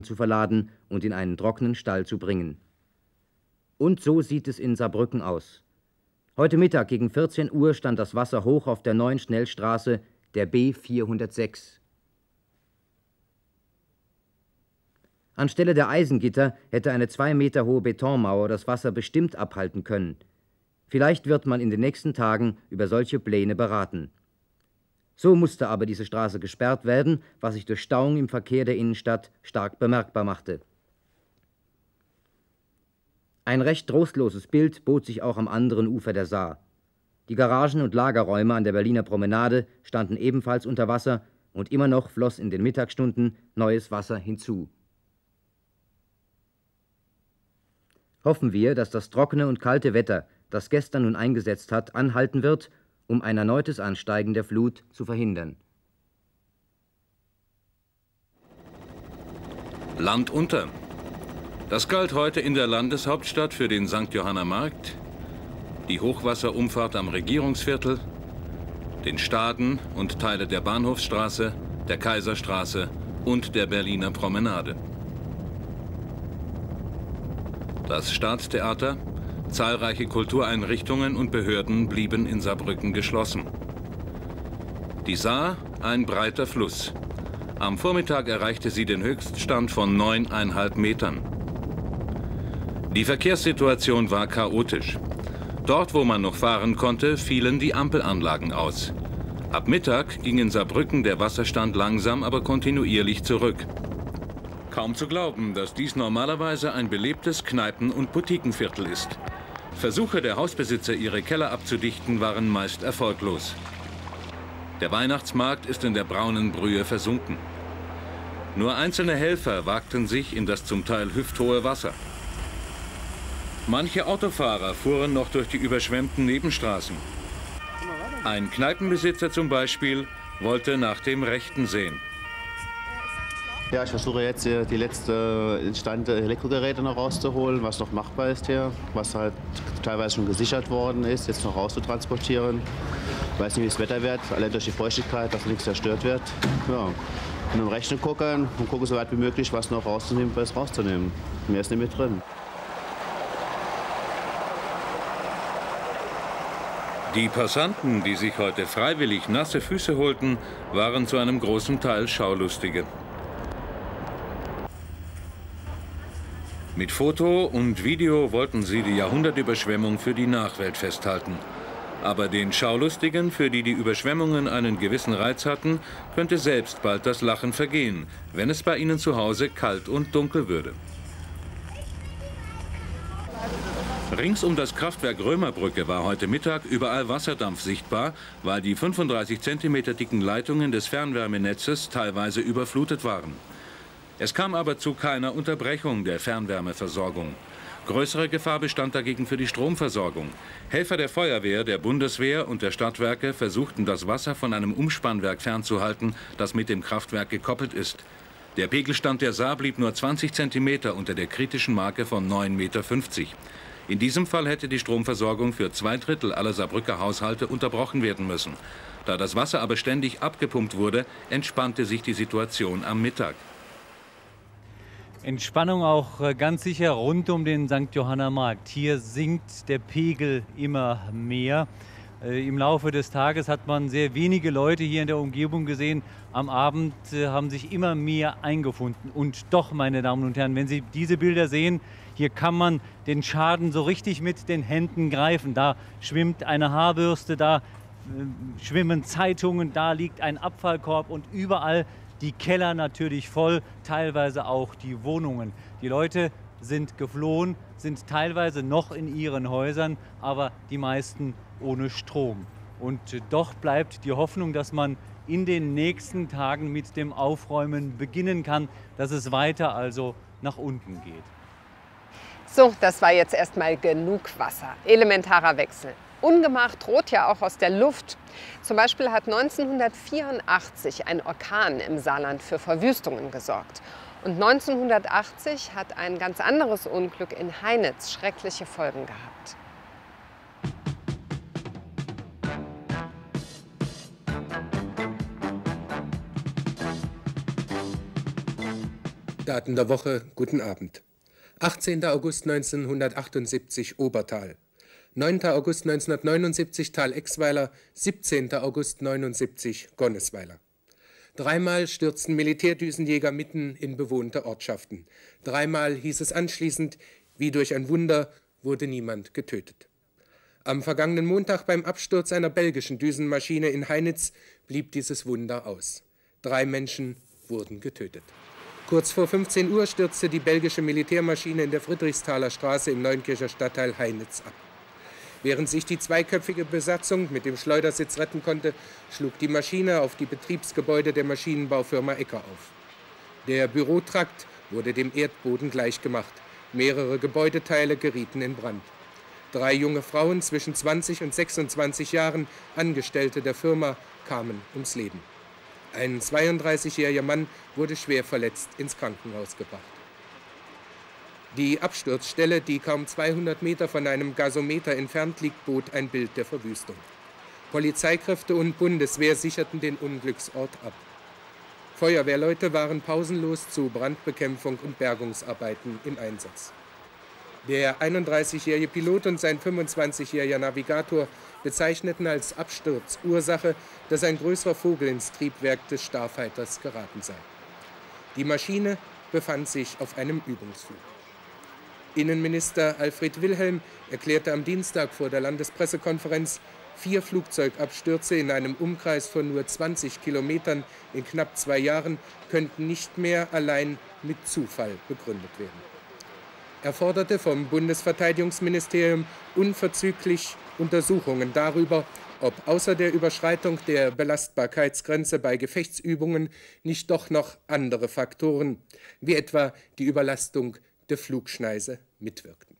zu verladen und in einen trockenen Stall zu bringen. Und so sieht es in Saarbrücken aus. Heute Mittag gegen 14 Uhr stand das Wasser hoch auf der neuen Schnellstraße, der B 406. Anstelle der Eisengitter hätte eine 2 Meter hohe Betonmauer das Wasser bestimmt abhalten können. Vielleicht wird man in den nächsten Tagen über solche Pläne beraten. So musste aber diese Straße gesperrt werden, was sich durch Stauung im Verkehr der Innenstadt stark bemerkbar machte. Ein recht trostloses Bild bot sich auch am anderen Ufer der Saar. Die Garagen und Lagerräume an der Berliner Promenade standen ebenfalls unter Wasser und immer noch floss in den Mittagsstunden neues Wasser hinzu. Hoffen wir, dass das trockene und kalte Wetter, das gestern nun eingesetzt hat, anhalten wird, um ein erneutes Ansteigen der Flut zu verhindern. Land unter. Das galt heute in der Landeshauptstadt für den St. Johanner Markt, die Hochwasserumfahrt am Regierungsviertel, den Staden und Teile der Bahnhofsstraße, der Kaiserstraße und der Berliner Promenade. Das Staatstheater, zahlreiche Kultureinrichtungen und Behörden blieben in Saarbrücken geschlossen. Die Saar, ein breiter Fluss. Am Vormittag erreichte sie den Höchststand von 9,5 Metern. Die Verkehrssituation war chaotisch. Dort, wo man noch fahren konnte, fielen die Ampelanlagen aus. Ab Mittag ging in Saarbrücken der Wasserstand langsam, aber kontinuierlich zurück. Kaum zu glauben, dass dies normalerweise ein belebtes Kneipen- und Boutiquenviertel ist. Versuche der Hausbesitzer, ihre Keller abzudichten, waren meist erfolglos. Der Weihnachtsmarkt ist in der braunen Brühe versunken. Nur einzelne Helfer wagten sich in das zum Teil hüfthohe Wasser. Manche Autofahrer fuhren noch durch die überschwemmten Nebenstraßen. Ein Kneipenbesitzer zum Beispiel wollte nach dem Rechten sehen. Ja, ich versuche jetzt die letzte instante Elektrogeräte noch rauszuholen, was noch machbar ist hier, was halt teilweise schon gesichert worden ist, jetzt noch rauszutransportieren. Ich weiß nicht, wie das Wetter wird, allein durch die Feuchtigkeit, dass nichts zerstört wird. Ja. Und im Rechnen gucken und gucken so weit wie möglich, was noch rauszunehmen, was rauszunehmen. Mehr ist nicht mit drin. Die Passanten, die sich heute freiwillig nasse Füße holten, waren zu einem großen Teil Schaulustige. Mit Foto und Video wollten sie die Jahrhundertüberschwemmung für die Nachwelt festhalten. Aber den Schaulustigen, für die die Überschwemmungen einen gewissen Reiz hatten, könnte selbst bald das Lachen vergehen, wenn es bei ihnen zu Hause kalt und dunkel würde. Rings um das Kraftwerk Römerbrücke war heute Mittag überall Wasserdampf sichtbar, weil die 35 cm dicken Leitungen des Fernwärmenetzes teilweise überflutet waren. Es kam aber zu keiner Unterbrechung der Fernwärmeversorgung. Größere Gefahr bestand dagegen für die Stromversorgung. Helfer der Feuerwehr, der Bundeswehr und der Stadtwerke versuchten, das Wasser von einem Umspannwerk fernzuhalten, das mit dem Kraftwerk gekoppelt ist. Der Pegelstand der Saar blieb nur 20 cm unter der kritischen Marke von 9,50 Meter. In diesem Fall hätte die Stromversorgung für 2/3 aller Saarbrücker Haushalte unterbrochen werden müssen. Da das Wasser aber ständig abgepumpt wurde, entspannte sich die Situation am Mittag. Entspannung auch ganz sicher rund um den St. Johanner Markt. Hier sinkt der Pegel immer mehr. Im Laufe des Tages hat man sehr wenige Leute hier in der Umgebung gesehen. Am Abend haben sich immer mehr eingefunden. Und doch, meine Damen und Herren, wenn Sie diese Bilder sehen, hier kann man den Schaden so richtig mit den Händen greifen. Da schwimmt eine Haarbürste, da schwimmen Zeitungen, da liegt ein Abfallkorb und überall die Keller natürlich voll, teilweise auch die Wohnungen. Die Leute sind geflohen, sind teilweise noch in ihren Häusern, aber die meisten ohne Strom. Und doch bleibt die Hoffnung, dass man in den nächsten Tagen mit dem Aufräumen beginnen kann, dass es weiter also nach unten geht. So, das war jetzt erstmal genug Wasser. Elementarer Wechsel. Ungemach droht ja auch aus der Luft. Zum Beispiel hat 1984 ein Orkan im Saarland für Verwüstungen gesorgt. Und 1980 hat ein ganz anderes Unglück in Heinitz schreckliche Folgen gehabt. Eckdaten der Woche, guten Abend. 18. August 1978 Obertal. 9. August 1979 Tal-Exweiler, 17. August 1979 Gonnesweiler. Dreimal stürzten Militärdüsenjäger mitten in bewohnte Ortschaften. Dreimal hieß es anschließend, wie durch ein Wunder wurde niemand getötet. Am vergangenen Montag beim Absturz einer belgischen Düsenmaschine in Heinitz blieb dieses Wunder aus. 3 Menschen wurden getötet. Kurz vor 15 Uhr stürzte die belgische Militärmaschine in der Friedrichsthaler Straße im Neunkircher Stadtteil Heinitz ab. Während sich die zweiköpfige Besatzung mit dem Schleudersitz retten konnte, schlug die Maschine auf die Betriebsgebäude der Maschinenbaufirma Ecker auf. Der Bürotrakt wurde dem Erdboden gleichgemacht. Mehrere Gebäudeteile gerieten in Brand. 3 junge Frauen zwischen 20 und 26 Jahren, Angestellte der Firma, kamen ums Leben. Ein 32-jähriger Mann wurde schwer verletzt ins Krankenhaus gebracht. Die Absturzstelle, die kaum 200 Meter von einem Gasometer entfernt liegt, bot ein Bild der Verwüstung. Polizeikräfte und Bundeswehr sicherten den Unglücksort ab. Feuerwehrleute waren pausenlos zu Brandbekämpfung und Bergungsarbeiten im Einsatz. Der 31-jährige Pilot und sein 25-jähriger Navigator bezeichneten als Absturzursache, dass ein größerer Vogel ins Triebwerk des Starfighters geraten sei. Die Maschine befand sich auf einem Übungsflug. Innenminister Alfred Wilhelm erklärte am Dienstag vor der Landespressekonferenz, 4 Flugzeugabstürze in einem Umkreis von nur 20 Kilometern in knapp 2 Jahren könnten nicht mehr allein mit Zufall begründet werden. Er forderte vom Bundesverteidigungsministerium unverzüglich Untersuchungen darüber, ob außer der Überschreitung der Belastbarkeitsgrenze bei Gefechtsübungen nicht doch noch andere Faktoren, wie etwa die Überlastung der Flugschneise, mitwirkten.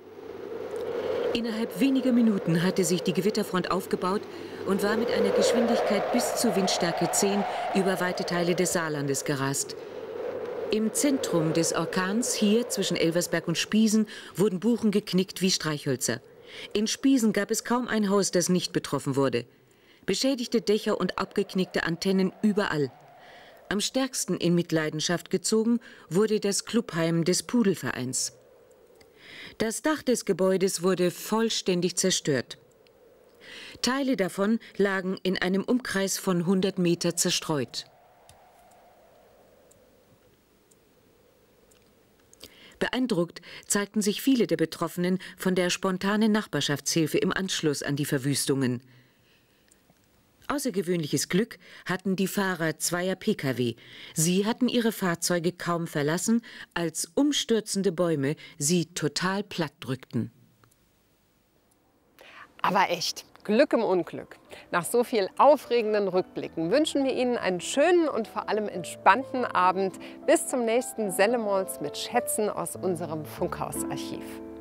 Innerhalb weniger Minuten hatte sich die Gewitterfront aufgebaut und war mit einer Geschwindigkeit bis zu Windstärke 10 über weite Teile des Saarlandes gerast. Im Zentrum des Orkans, hier zwischen Elversberg und Spiesen, wurden Buchen geknickt wie Streichhölzer. In Spiesen gab es kaum ein Haus, das nicht betroffen wurde. Beschädigte Dächer und abgeknickte Antennen überall. Am stärksten in Mitleidenschaft gezogen wurde das Clubheim des Pudelvereins. Das Dach des Gebäudes wurde vollständig zerstört. Teile davon lagen in einem Umkreis von 100 Meter zerstreut. Beeindruckt zeigten sich viele der Betroffenen von der spontanen Nachbarschaftshilfe im Anschluss an die Verwüstungen. Außergewöhnliches Glück hatten die Fahrer zweier Pkw. Sie hatten ihre Fahrzeuge kaum verlassen, als umstürzende Bäume sie total platt drückten. Aber echt, Glück im Unglück. Nach so viel aufregenden Rückblicken wünschen wir Ihnen einen schönen und vor allem entspannten Abend. Bis zum nächsten Sellemols mit Schätzen aus unserem Funkhausarchiv.